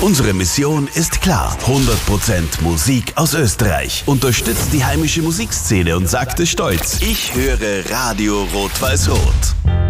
Unsere Mission ist klar. 100% Musik aus Österreich. Unterstützt die heimische Musikszene und sagt es stolz: Ich höre Radio Rot-Weiß-Rot.